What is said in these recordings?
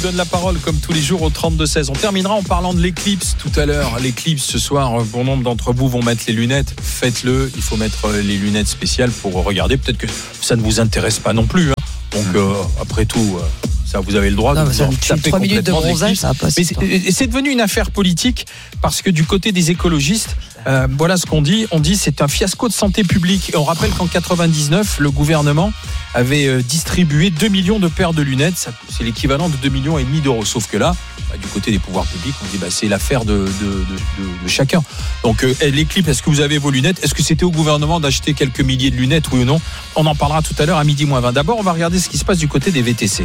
Donne la parole comme tous les jours au 32-16. On terminera en parlant de l'éclipse tout à l'heure. L'éclipse ce soir, bon nombre d'entre vous vont mettre les lunettes. Faites-le, il faut mettre les lunettes spéciales pour regarder. Peut-être que ça ne vous intéresse pas non plus. Donc après tout, ça vous avez le droit de vous taper 3 minutes de complètement bronzage, ça passe. Mais c'est devenu une affaire politique parce que du côté des écologistes, voilà ce qu'on dit. On dit c'est un fiasco de santé publique. Et on rappelle qu'en 99, le gouvernement avait distribué 2 millions de paires de lunettes. C'est l'équivalent de 2,5 millions d'euros. Sauf que là, du côté des pouvoirs publics, on dit c'est l'affaire de chacun. Donc l'éclipse, est-ce que vous avez vos lunettes ? Est-ce que c'était au gouvernement d'acheter quelques milliers de lunettes, oui ou non ? On en parlera tout à l'heure à 12:20. D'abord, on va regarder ce qui se passe du côté des VTC.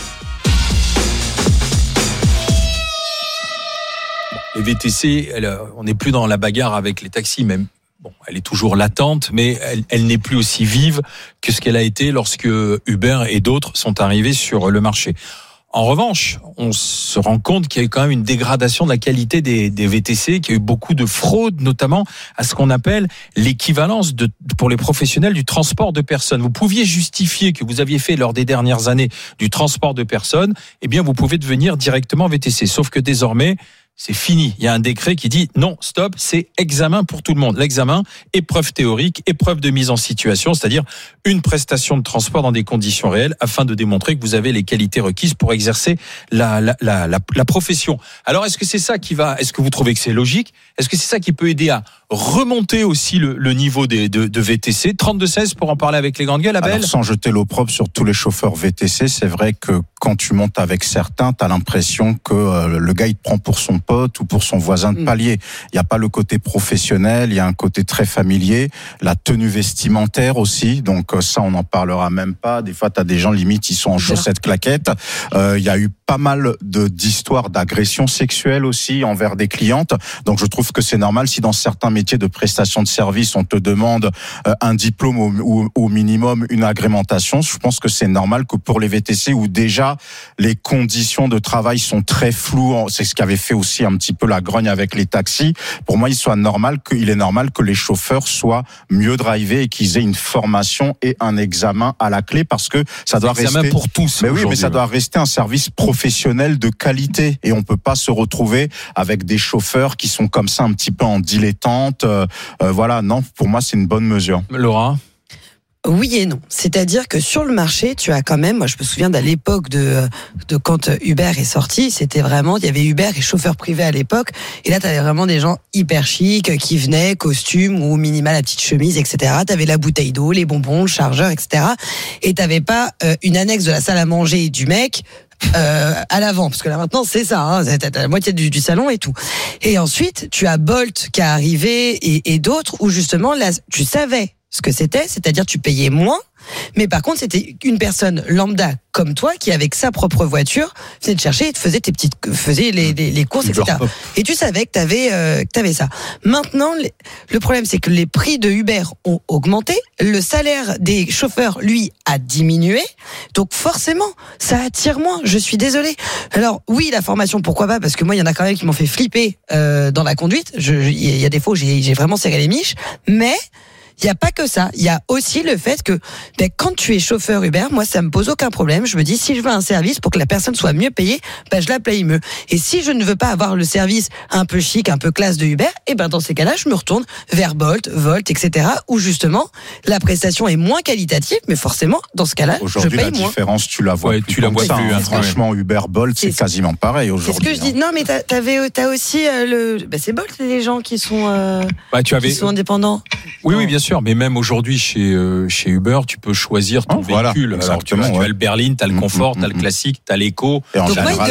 Les VTC, on n'est plus dans la bagarre avec les taxis, même. Bon, elle est toujours latente, mais elle n'est plus aussi vive que ce qu'elle a été lorsque Uber et d'autres sont arrivés sur le marché. En revanche, on se rend compte qu'il y a eu quand même une dégradation de la qualité des VTC, qu'il y a eu beaucoup de fraude, notamment à ce qu'on appelle l'équivalence pour les professionnels du transport de personnes. Vous pouviez justifier que vous aviez fait lors des dernières années du transport de personnes, eh bien vous pouvez devenir directement VTC. Sauf que désormais, c'est fini. Il y a un décret qui dit non, stop, c'est examen pour tout le monde. L'examen, épreuve théorique, épreuve de mise en situation, c'est-à-dire une prestation de transport dans des conditions réelles afin de démontrer que vous avez les qualités requises pour exercer la profession. Alors, est-ce que c'est ça qui va, est-ce que vous trouvez que c'est logique ? Est-ce que c'est ça qui peut aider à remonter aussi le niveau de VTC ? 32-16 pour en parler avec les grandes gueules, Abel. Alors, sans jeter l'opprobre sur tous les chauffeurs VTC, c'est vrai que quand tu montes avec certains, t'as l'impression que le gars il te prend pour son pote ou pour son voisin de palier. Il n'y a pas le côté professionnel, il y a un côté très familier, la tenue vestimentaire aussi, donc ça on n'en parlera même pas. Des fois t'as des gens limite ils sont en chaussettes claquettes. Il y a eu pas mal d'histoires d'agressions sexuelles aussi envers des clientes, donc je trouve que c'est normal si dans certains métiers de prestation de service on te demande un diplôme ou au minimum une agrémentation. Je pense que c'est normal que pour les VTC où déjà les conditions de travail sont très floues, c'est ce qui avait fait aussi un petit peu la grogne avec les taxis. Pour moi, il est normal que les chauffeurs soient mieux drivés et qu'ils aient une formation et un examen à la clé parce que ça doit rester pour tous. Mais oui, mais ça doit rester un service professionnel de qualité et on peut pas se retrouver avec des chauffeurs qui sont comme ça un petit peu en dilettante. Voilà, non, pour moi, c'est une bonne mesure. Laura ? Oui et non. C'est-à-dire que sur le marché, tu as quand même, moi je me souviens d'à l'époque de quand Uber est sorti, c'était vraiment, il y avait Uber et chauffeur privé à l'époque, et là tu avais vraiment des gens hyper chics qui venaient, costume ou au minima la petite chemise, etc. Tu avais la bouteille d'eau, les bonbons, le chargeur, etc. Et tu n'avais pas une annexe de la salle à manger du mec à l'avant, parce que là maintenant c'est ça, t'as la moitié du salon et tout. Et ensuite tu as Bolt qui est arrivé et d'autres où justement là tu savais ce que c'était, c'est-à-dire tu payais moins, mais par contre c'était une personne lambda comme toi qui avec sa propre voiture venait te chercher et te faisait les courses, etc. Et tu savais que t'avais ça. Maintenant le problème c'est que les prix de Uber ont augmenté, le salaire des chauffeurs lui a diminué, donc forcément ça attire moins. Je suis désolée. Alors oui, la formation pourquoi pas, parce que moi il y en a quand même qui m'ont fait flipper dans la conduite. Il y a des fois où j'ai vraiment serré les miches, mais il n'y a pas que ça. Il y a aussi le fait que quand tu es chauffeur Uber, moi, ça me pose aucun problème. Je me dis, si je veux un service pour que la personne soit mieux payée, je la paye mieux. Et si je ne veux pas avoir le service un peu chic, un peu classe de Uber, dans ces cas-là, je me retourne vers Bolt, Volt, etc., où justement, la prestation est moins qualitative, mais forcément, dans ce cas-là, je paye moins. Aujourd'hui, la différence, tu la vois plus. Franchement, Uber, Bolt, c'est quasiment pareil aujourd'hui. C'est ce que je dis. Non, mais t'as aussi c'est Bolt, les gens qui sont, qui sont indépendants. Oui, bien sûr. Mais même aujourd'hui, chez Uber, tu peux choisir ton véhicule. Alors, tu as le berline, tu as le confort, tu as le classique, tu as l'éco. Donc,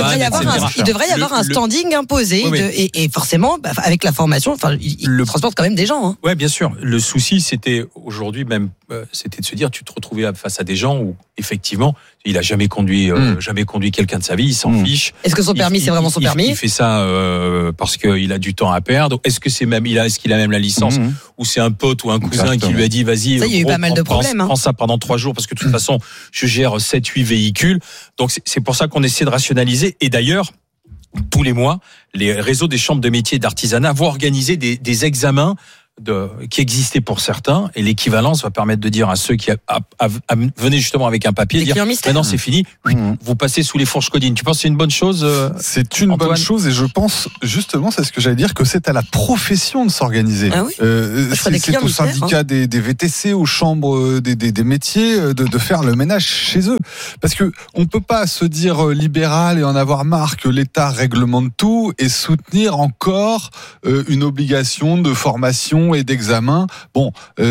il devrait y avoir un standing imposé. Et forcément, avec la formation, il transporte quand même des gens. Oui, bien sûr. Le souci, c'était aujourd'hui même, c'était de se dire, tu te retrouvais face à des gens où, effectivement, il a jamais conduit quelqu'un de sa vie, il s'en fiche. Est-ce que son permis, c'est vraiment son permis ? Il fait ça parce qu'il a du temps à perdre. Est-ce qu'il a même la licence ou c'est un pote ou un cousin qui lui a dit vas-y, ça, il y a eu pas mal de problèmes. Prends ça pendant 3 jours parce que de toute façon, je gère 7-8 véhicules. Donc c'est pour ça qu'on essaie de rationaliser. Et d'ailleurs, tous les mois, les réseaux des chambres de métiers et d'artisanat vont organiser des examens qui existait pour certains, et l'équivalence va permettre de dire à ceux qui venaient justement avec un papier, dire maintenant c'est fini, vous passez sous les fourches codines. Tu penses que c'est une bonne chose? C'est une bonne chose, et je pense justement, c'est ce que j'allais dire, que c'est à la profession de s'organiser. Ah oui, c'est au syndicat des VTC, aux chambres des métiers de faire le ménage chez eux, parce que on peut pas se dire libéral et en avoir marre que l'État réglemente tout et soutenir encore une obligation de formation et d'examen. Bon,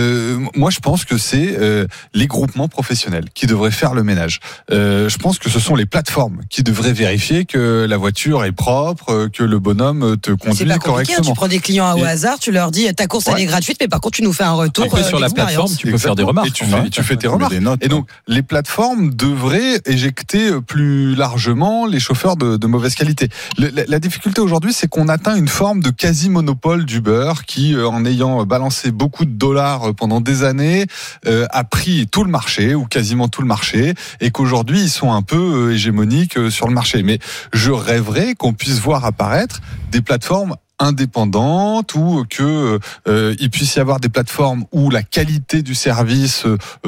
moi je pense que c'est les groupements professionnels qui devraient faire le ménage. Je pense que ce sont les plateformes qui devraient vérifier que la voiture est propre, que le bonhomme te conduit correctement. Tu prends des clients au hasard, tu leur dis ta course elle est gratuite, mais par contre tu nous fais un retour. Après, sur la plateforme, tu peux faire des remarques. Et tu fais tes remarques. Et donc les plateformes devraient éjecter plus largement les chauffeurs de mauvaise qualité. La difficulté aujourd'hui, c'est qu'on atteint une forme de quasi-monopole d'Uber qui, en ayant balancé beaucoup de dollars pendant des années, a pris tout le marché, ou quasiment tout le marché, et qu'aujourd'hui, ils sont un peu hégémoniques sur le marché. Mais je rêverais qu'on puisse voir apparaître des plateformes indépendantes, ou que il puisse y avoir des plateformes où la qualité du service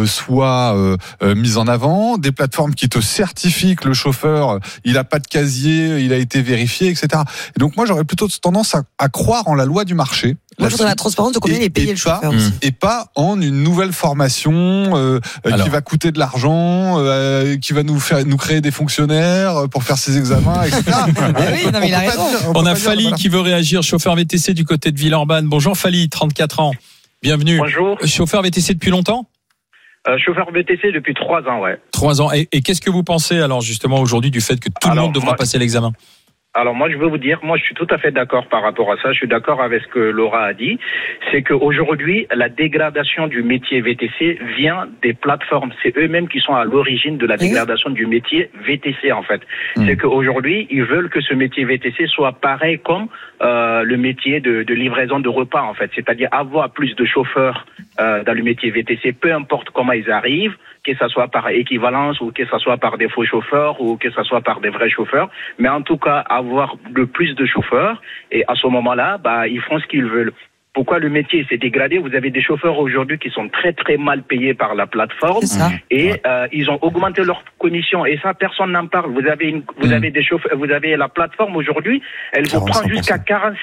soit mise en avant, des plateformes qui te certifient que le chauffeur il a pas de casier, il a été vérifié, etc. Et donc moi j'aurais plutôt tendance à croire en la loi du marché. Moi, je voudrais la transparence de combien il est payé le chauffeur. Et pas en une nouvelle formation qui va coûter de l'argent, qui va nous créer des fonctionnaires pour faire ses examens, etc. Oui, non, mais il a raison. On a Fali qui veut réagir, chauffeur VTC du côté de Villeurbanne. Bonjour Fali, 34 ans. Bienvenue. Bonjour. Chauffeur VTC depuis longtemps? Chauffeur VTC depuis 3 ans, ouais. 3 ans. Et qu'est-ce que vous pensez alors justement aujourd'hui du fait que tout le monde devra passer l'examen? Alors moi je veux vous dire, moi je suis tout à fait d'accord par rapport à ça, je suis d'accord avec ce que Laura a dit, c'est qu'aujourd'hui la dégradation du métier VTC vient des plateformes, c'est eux-mêmes qui sont à l'origine de la dégradation du métier VTC en fait. C'est qu'aujourd'hui ils veulent que ce métier VTC soit pareil comme le métier de livraison de repas en fait, c'est-à-dire avoir plus de chauffeurs dans le métier VTC, peu importe comment ils arrivent, que ça soit par équivalence ou que ça soit par des faux chauffeurs ou que ça soit par des vrais chauffeurs, mais en tout cas avoir le plus de chauffeurs, et à ce moment-là, ils font ce qu'ils veulent. Pourquoi le métier s'est dégradé? Vous avez des chauffeurs aujourd'hui qui sont très très mal payés par la plateforme, et ils ont augmenté leurs commissions, et ça personne n'en parle. Vous avez des chauffeurs, vous avez la plateforme aujourd'hui, elle vous prend jusqu'à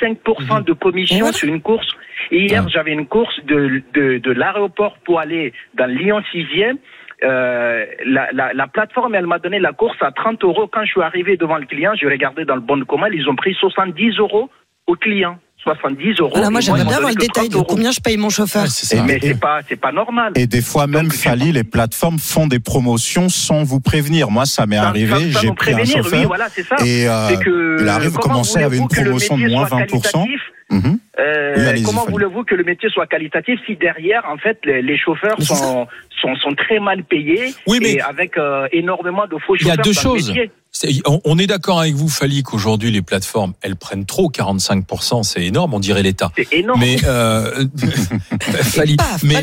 45% de commission sur une course. Hier, j'avais une course de l'aéroport pour aller dans Lyon 6e. La plateforme, elle m'a donné la course à 30 €. Quand je suis arrivé devant le client, je regardais dans le bon de commande, ils ont pris 70 € au client. 70 €. Voilà, moi j'aimerais bien avoir le détail de combien je paye mon chauffeur. Mais c'est pas normal. Et des fois même, Fali, les plateformes font des promotions sans vous prévenir. Moi, ça m'est arrivé, j'ai pris un chauffeur. Oui, voilà, c'est ça. Et il arrive de commencer avec une promotion de moins 20%. Comment voulez-vous que le métier soit qualitatif si derrière, en fait, les chauffeurs sont très mal payés, et avec énormément de faux chauffeurs? Il y a deux choses. Métier. On est d'accord avec vous, Fali, qu'aujourd'hui les plateformes, elles prennent trop, 45%, c'est énorme, on dirait l'État. C'est énorme. Mais Fali,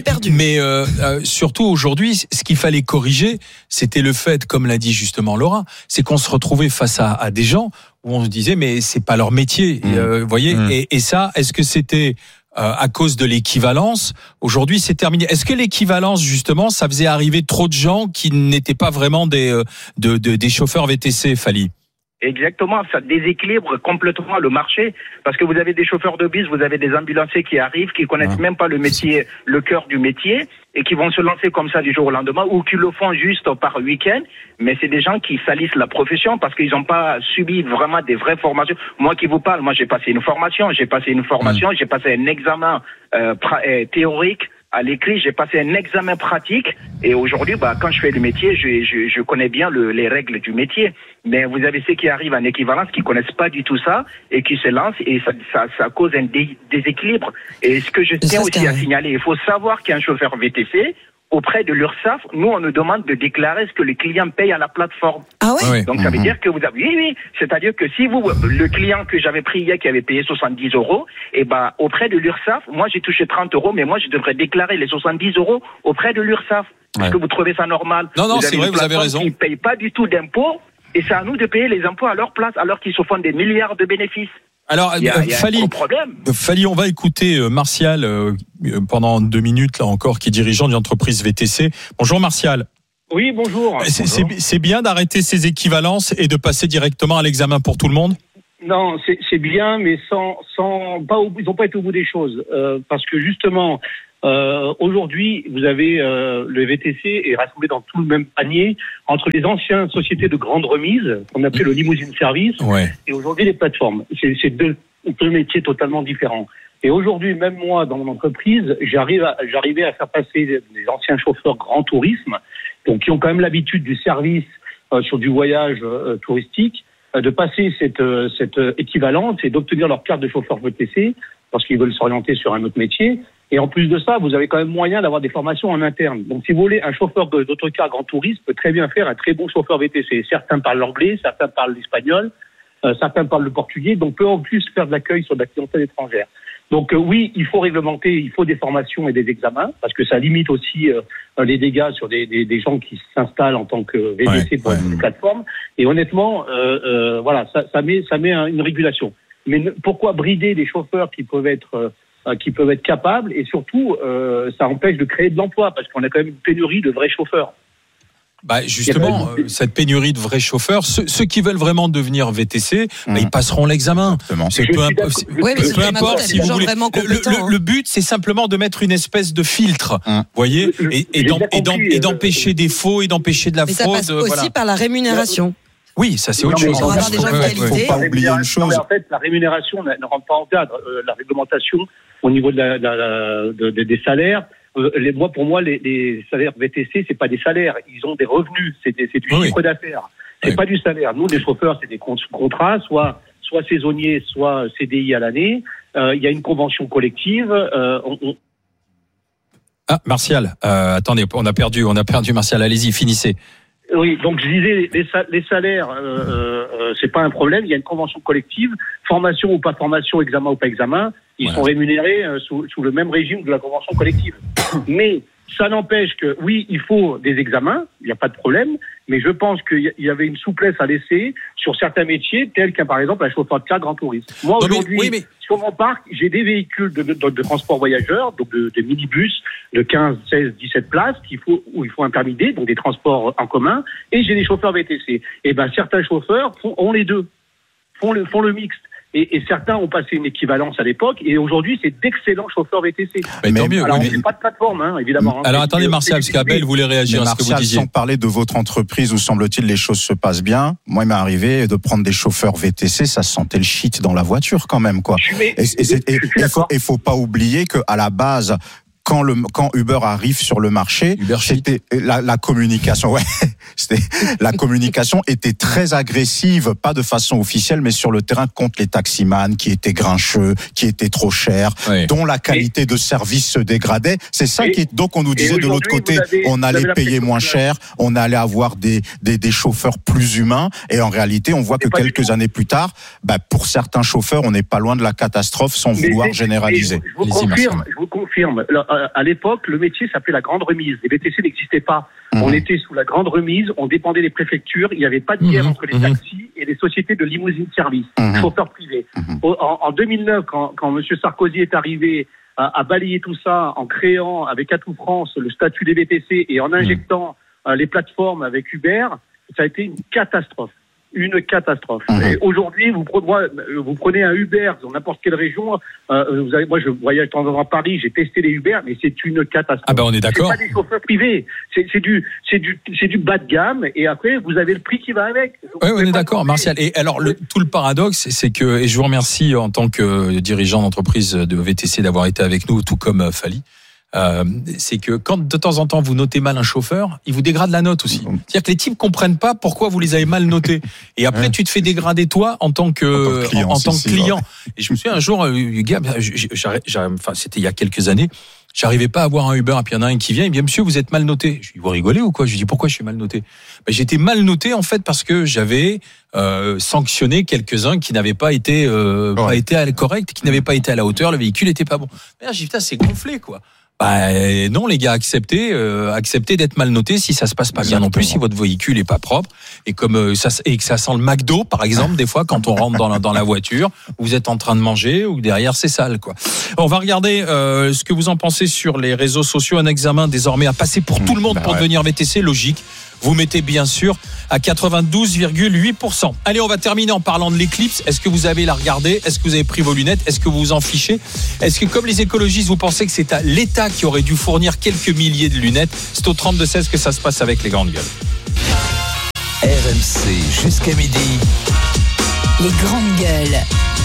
surtout aujourd'hui, ce qu'il fallait corriger, c'était le fait, comme l'a dit justement Laura, c'est qu'on se retrouvait face à des gens où on se disait mais c'est pas leur métier, voyez. Et ça, est-ce que c'était à cause de l'équivalence? Aujourd'hui, c'est terminé. Est-ce que l'équivalence, justement, ça faisait arriver trop de gens qui n'étaient pas vraiment des chauffeurs VTC, Fali? Exactement, ça déséquilibre complètement le marché, parce que vous avez des chauffeurs de bus, vous avez des ambulanciers qui arrivent, qui connaissent même pas le métier, le cœur du métier, et qui vont se lancer comme ça du jour au lendemain, ou qui le font juste par week-end, mais c'est des gens qui salissent la profession parce qu'ils n'ont pas subi vraiment des vraies formations. Moi qui vous parle, moi j'ai passé une formation, j'ai passé un examen théorique à l'écrit, j'ai passé un examen pratique, et aujourd'hui, quand je fais le métier, je connais bien les règles du métier. Mais vous avez ceux qui arrivent en équivalence, qui connaissent pas du tout ça, et qui se lancent, et ça cause un déséquilibre. Et ce que je tiens aussi à signaler, il faut savoir qu'un chauffeur VTC, auprès de l'URSSAF, nous, on nous demande de déclarer ce que les clients payent à la plateforme. Ah ouais? Donc, ça veut dire que vous avez, oui. C'est-à-dire que si le client que j'avais pris hier, qui avait payé 70 €, auprès de l'URSSAF, moi, j'ai touché 30 €, mais moi, je devrais déclarer les 70 € auprès de l'URSSAF. Est-ce que vous trouvez ça normal? Non, c'est vrai, vous avez raison. Ils ne payent pas du tout d'impôts, et c'est à nous de payer les impôts à leur place, alors qu'ils se font des milliards de bénéfices. Alors, il y a un gros problème. Fally, on va écouter Martial pendant 2 minutes là encore, qui est dirigeant d'une entreprise VTC. Bonjour Martial. Oui, bonjour. C'est bien d'arrêter ces équivalences et de passer directement à l'examen pour tout le monde ? Non, c'est bien, mais ils n'ont pas été au bout des choses. Parce que justement, aujourd'hui, vous avez le VTC est rassemblé dans tout le même panier entre les anciennes sociétés de grande remise, qu'on appelait le limousine service, et aujourd'hui les plateformes. C'est deux métiers totalement différents. Et aujourd'hui, même moi, dans mon entreprise, j'arrivais à faire passer des anciens chauffeurs grand tourisme, donc qui ont quand même l'habitude du service sur du voyage touristique, de passer cette équivalence et d'obtenir leur carte de chauffeur VTC parce qu'ils veulent s'orienter sur un autre métier. Et en plus de ça, vous avez quand même moyen d'avoir des formations en interne. Donc, si vous voulez, un chauffeur d'autocar grand tourisme peut très bien faire un très bon chauffeur VTC. Certains parlent l'anglais, certains parlent l'espagnol, certains parlent le portugais, donc peut en plus faire de l'accueil sur de la clientèle étrangère. Donc oui, il faut réglementer, il faut des formations et des examens, parce que ça limite aussi les dégâts sur des gens qui s'installent en tant que VTC pour une plateforme. Et honnêtement, ça met une régulation. Mais pourquoi brider des chauffeurs qui peuvent être capables, et surtout ça empêche de créer de l'emploi, parce qu'on a quand même une pénurie de vrais chauffeurs. Justement, cette pénurie de vrais chauffeurs, ceux qui veulent vraiment devenir VTC, ils passeront l'examen. Peu importe si vous voulez. Le but, c'est simplement de mettre une espèce de filtre, voyez, et d'empêcher des faux et d'empêcher de la fraude. Mais ça passe aussi par la rémunération. Oui, ça c'est autre chose. Il faut pas oublier une chose. En fait, la rémunération ne rentre pas en cadre. La réglementation au niveau des salaires. Pour moi, les salaires VTC, c'est pas des salaires. Ils ont des revenus. C'est du chiffre d'affaires. C'est pas du salaire. Nous, les chauffeurs, c'est des contrats, soit saisonniers, soit CDI à l'année. Il y a une convention collective. Martial, attendez, on a perdu Martial. Allez-y, finissez. Oui, donc je disais, les salaires, c'est pas un problème. Il y a une convention collective, formation ou pas formation, examen ou pas examen, ils sont rémunérés sous le même régime de la convention collective. Mais ça n'empêche que, oui, il faut des examens, il n'y a pas de problème, mais je pense qu'il y avait une souplesse à laisser sur certains métiers, tels qu'un, par exemple, un chauffeur de car grand tourisme. Moi, aujourd'hui, sur mon parc, j'ai des véhicules de transport voyageurs, donc de minibus de 15, 16, 17 places où il faut un permis D, donc des transports en commun, et j'ai des chauffeurs VTC. Et certains chauffeurs ont les deux, font le mixte. Et certains ont passé une équivalence à l'époque, et aujourd'hui, c'est d'excellents chauffeurs VTC. Tant mieux. Alors, on n'est pas de plateforme, évidemment. Alors, attendez, Martial, parce qu'Abel voulait réagir à ce que vous disiez. Sans parler de votre entreprise où, semble-t-il, les choses se passent bien, moi, il m'est arrivé de prendre des chauffeurs VTC, ça sentait le shit dans la voiture, quand même, quoi. Il faut pas oublier que, à la base, quand Uber arrive sur le marché, c'était la communication. La communication était très agressive, pas de façon officielle, mais sur le terrain contre les taximans qui étaient grincheux, qui étaient trop chers, dont la qualité de service se dégradait. C'est ça donc on nous disait de l'autre côté, on allait payer moins cher, on allait avoir des chauffeurs plus humains, et en réalité, on voit que quelques années plus tard, pour certains chauffeurs, on n'est pas loin de la catastrophe sans vouloir généraliser. Je vous confirme. À l'époque, le métier s'appelait la grande remise. Les VTC n'existaient pas. On était sous la grande remise, on dépendait des préfectures, il n'y avait pas de guerre entre les taxis et les sociétés de limousine service, chauffeurs privés. En 2009, quand M. Sarkozy est arrivé à balayer tout ça en créant avec Atout France le statut des VTC et en injectant les plateformes avec Uber, ça a été une catastrophe. Une catastrophe. Et aujourd'hui, vous prenez un Uber dans n'importe quelle région. Moi, je voyage de temps en temps à Paris. J'ai testé les Uber, mais c'est une catastrophe. On est d'accord. C'est pas des chauffeurs privés. C'est du bas de gamme. Et après, vous avez le prix qui va avec. Oui, on est d'accord, Martial. Et alors, tout le paradoxe, c'est que, et je vous remercie en tant que dirigeant d'entreprise de VTC d'avoir été avec nous, tout comme Fally. C'est que quand de temps en temps vous notez mal un chauffeur, il vous dégrade la note aussi. C'est-à-dire que les types comprennent pas pourquoi vous les avez mal notés. Et après tu te fais dégrader toi en tant que client. Et je me souviens un jour, gars, c'était il y a quelques années, j'arrivais pas à avoir un Uber, et puis il y en a un qui vient, il me dit monsieur, vous êtes mal noté. Je lui dis vous rigolez ou quoi? Je lui dis pourquoi je suis mal noté? J'étais mal noté en fait parce que j'avais sanctionné quelques-uns qui n'avaient pas été corrects, qui n'avaient pas été à la hauteur, le véhicule était pas bon. Je dis putain, c'est gonflé quoi. Non, les gars, acceptez d'être mal noté si ça se passe pas bien non plus, si votre véhicule est pas propre et et que ça sent le McDo, par exemple, des fois quand on rentre dans la voiture, vous êtes en train de manger ou derrière c'est sale, quoi. On va regarder ce que vous en pensez sur les réseaux sociaux. Un examen désormais à passer pour tout le monde pour devenir VTC, logique. Vous mettez bien sûr à 92,8%. Allez, on va terminer en parlant de l'éclipse. Est-ce que vous avez la regardé? Est-ce que vous avez pris vos lunettes? Est-ce que vous vous en fichez? Est-ce que, comme les écologistes, vous pensez que c'est à l'État qui aurait dû fournir quelques milliers de lunettes? C'est au 32-16 que ça se passe avec les grandes gueules. RMC jusqu'à midi. Les grandes gueules.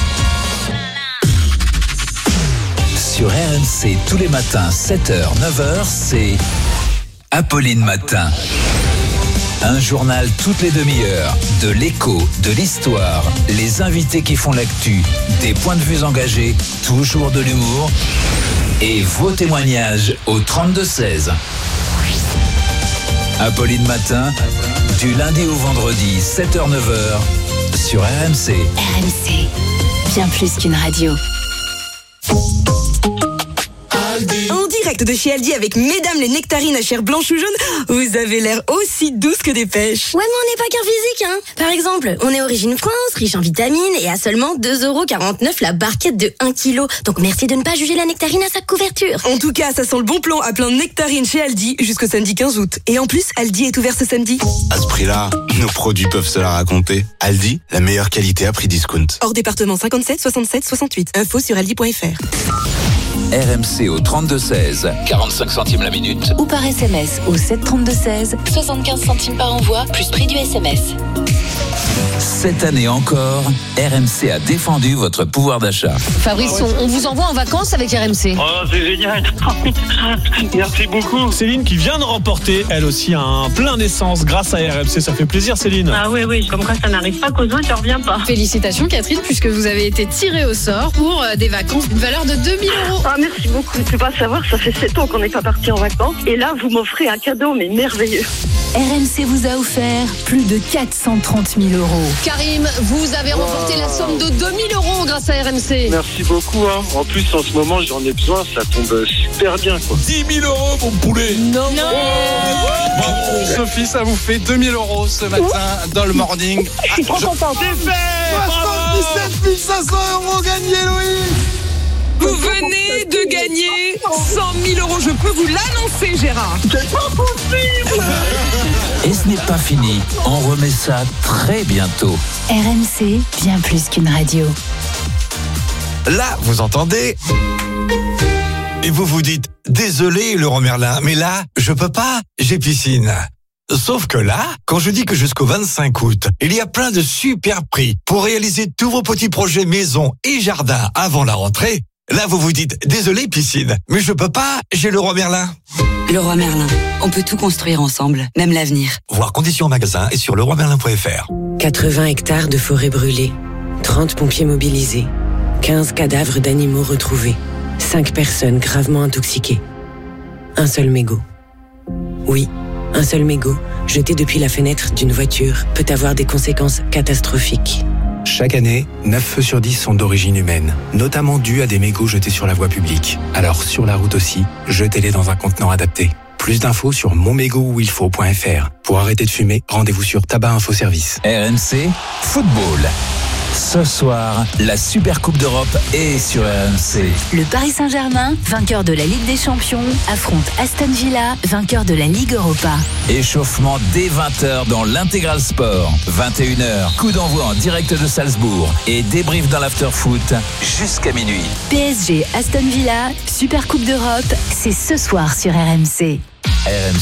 Sur RMC tous les matins, 7h, 9h, c'est Apolline Matin. Un journal toutes les demi-heures, de l'écho, de l'histoire, les invités qui font l'actu, des points de vue engagés, toujours de l'humour et vos témoignages au 32-16. Apolline Matin, du lundi au vendredi, 7h-9h, sur RMC. RMC, bien plus qu'une radio. En direct de chez Aldi avec mesdames les nectarines à chair blanche ou jaune, vous avez l'air aussi douce que des pêches. Ouais, mais on n'est pas qu'un physique, hein. Par exemple, on est origine France, riche en vitamines et à seulement 2,49€ la barquette de 1 kg. Donc merci de ne pas juger la nectarine à sa couverture. En tout cas, ça sent le bon plan à plein de nectarines chez Aldi jusqu'au samedi 15 août. Et en plus, Aldi est ouvert ce samedi. À ce prix-là, nos produits peuvent se la raconter. Aldi, la meilleure qualité à prix discount. Hors département 57 67 68. Info sur aldi.fr. RMC au 32-16, 45 centimes la minute. Ou par SMS au 732-16, 75 centimes par envoi, plus prix du SMS. Cette année encore, RMC a défendu votre pouvoir d'achat. Fabrice, on vous envoie en vacances avec RMC. Oh, c'est génial. Merci beaucoup. Céline qui vient de remporter, elle aussi, un plein d'essence grâce à RMC. Ça fait plaisir, Céline. Ah oui, comme quoi ça n'arrive pas qu'aux autres, ça revient pas. Félicitations, Catherine, puisque vous avez été tirée au sort pour des vacances d'une valeur de 2 000 €. Ah, merci beaucoup. Tu peux pas savoir, ça fait 7 ans qu'on n'est pas parti en vacances. Et là, vous m'offrez un cadeau, mais merveilleux. RMC vous a offert plus de 430 000 €. Karim, vous avez remporté la somme de 2 000 € grâce à RMC. Merci beaucoup. En plus, en ce moment, j'en ai besoin. Ça tombe super bien, quoi. 10 000 €, mon poulet. Non. Bravo. Sophie, ça vous fait 2 000 € ce matin dans le morning. Je suis trop contente. C'est fait. 77 500 € gagnés, Louis. Vous venez de gagner 100 000 €. Je peux vous l'annoncer, Gérard. C'est pas possible. Et ce n'est pas fini, on remet ça très bientôt. RMC, bien plus qu'une radio. Là, vous entendez? Et vous vous dites, désolé Laurent Merlin, mais là, je peux pas, j'ai piscine. Sauf que là, quand je dis que jusqu'au 25 août, il y a plein de super prix pour réaliser tous vos petits projets maison et jardin avant la rentrée, là vous vous dites, désolé piscine, mais je peux pas, j'ai Leroy Merlin. Leroy Merlin, on peut tout construire ensemble, même l'avenir. Voir conditions en magasin et sur leroymerlin.fr. 80 hectares de forêt brûlée, 30 pompiers mobilisés, 15 cadavres d'animaux retrouvés, 5 personnes gravement intoxiquées. Un seul mégot. Oui, un seul mégot, jeté depuis la fenêtre d'une voiture, peut avoir des conséquences catastrophiques. Chaque année, 9 feux sur 10 sont d'origine humaine, notamment dus à des mégots jetés sur la voie publique. Alors sur la route aussi, jetez-les dans un contenant adapté. Plus d'infos sur monmégotuilfaut.fr. Pour arrêter de fumer, rendez-vous sur Tabac Info Service. RMC Football. Ce soir, la Super Coupe d'Europe est sur RMC. Le Paris Saint-Germain, vainqueur de la Ligue des Champions, affronte Aston Villa, vainqueur de la Ligue Europa. Échauffement dès 20h dans l'Intégral Sport. 21h, coup d'envoi en direct de Salzbourg et débrief dans l'after-foot jusqu'à minuit. PSG Aston Villa, Super Coupe d'Europe, c'est ce soir sur RMC. RMC.